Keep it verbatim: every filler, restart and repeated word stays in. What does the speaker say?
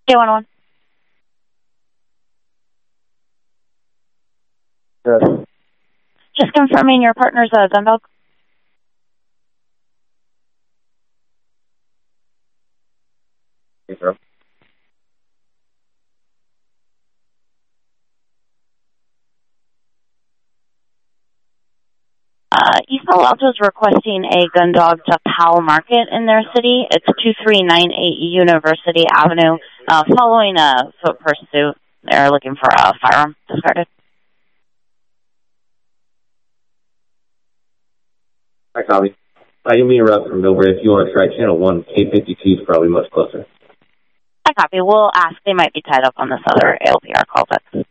K one one. Good. Just confirming your partner's a gun dog. Yes, sir. Uh, East Palo Alto is requesting a gun dog to Powell Market in their city. It's two three nine eight University Avenue. Uh, following a foot pursuit, they're looking for a firearm discarded. I copy. I can be interrupted from over. If you want to try channel one, K fifty-two is probably much closer. I copy. We'll ask. They might be tied up on this other A L P R call, but